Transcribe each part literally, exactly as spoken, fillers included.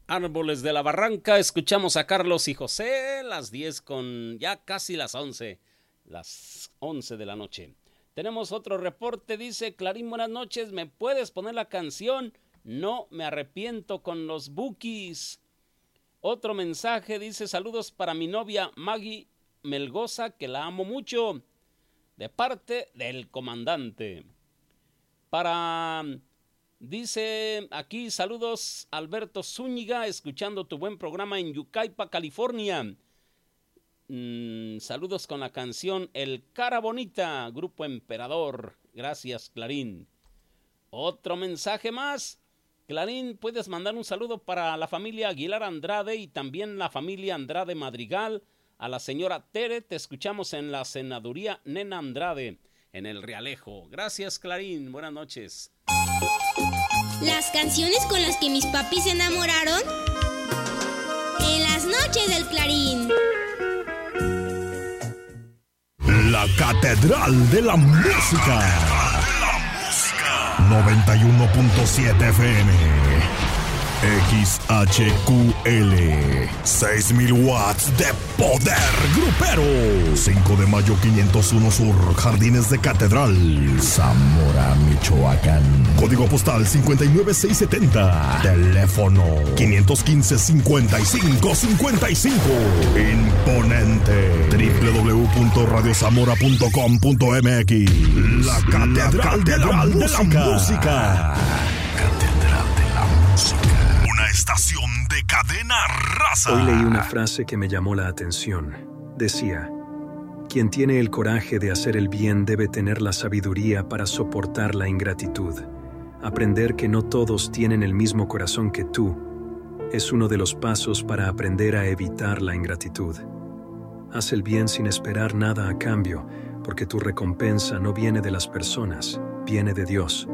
Árboles de la Barranca, escuchamos a Carlos y José, las diez con ya casi las once, las once de la noche. Tenemos otro reporte, dice Clarín, buenas noches, ¿me puedes poner la canción? No me arrepiento con los Bukis. Otro mensaje dice, saludos para mi novia Maggie Melgoza, que la amo mucho, de parte del comandante. Para... Dice aquí, saludos Alberto Zúñiga, escuchando tu buen programa en Yucaipa, California. Mm, saludos con la canción El Cara Bonita, Grupo Emperador. Gracias, Clarín. Otro mensaje más. Clarín, puedes mandar un saludo para la familia Aguilar Andrade y también la familia Andrade Madrigal. A la señora Tere, te escuchamos en la senaduría Nena Andrade, en el Realejo. Gracias, Clarín. Buenas noches. Las canciones con las que mis papis se enamoraron en las noches del Clarín. La Catedral de la Música. noventa y uno punto siete F M. X H Q L. seis mil watts de poder grupero. cinco de mayo quinientos uno Sur, Jardines de Catedral, Zamora, Michoacán. Código postal cincuenta y nueve seis setenta. Teléfono quinientos quince, cincuenta y cinco cincuenta y cinco. Imponente. doble u doble u doble u punto radio zamora punto com punto m x. La Catedral, La Catedral de, la de la Música. Catedral de la Música. Una estación de cadena raza. Hoy leí una frase que me llamó la atención. Decía: quien tiene el coraje de hacer el bien debe tener la sabiduría para soportar la ingratitud. Aprender que no todos tienen el mismo corazón que tú es uno de los pasos para aprender a evitar la ingratitud. Haz el bien sin esperar nada a cambio, porque tu recompensa no viene de las personas, viene de Dios.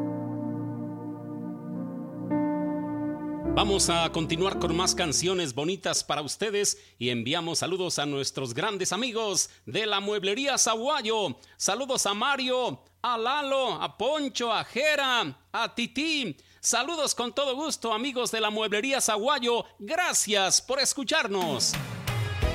Vamos a continuar con más canciones bonitas para ustedes y enviamos saludos a nuestros grandes amigos de la Mueblería Zaguayo. Saludos a Mario, a Lalo, a Poncho, a Jera, a Titi. Saludos con todo gusto, amigos de la Mueblería Zaguayo. Gracias por escucharnos.